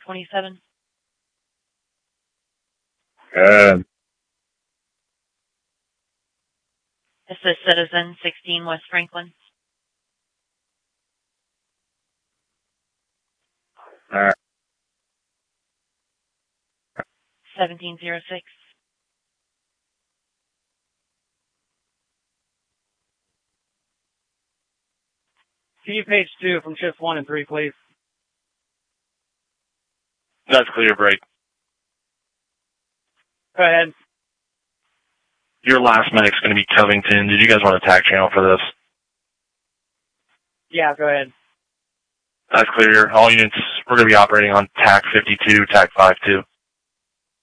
427. This is Citizen 16 West Franklin. 1706. Can you page 2 from shifts 1 and 3, please? That's clear, break. Go ahead. Your last medic's going to be Covington. Did you guys want a TAC channel for this? Yeah, go ahead. That's clear. All units, we're going to be operating on TAC 52, TAC 52.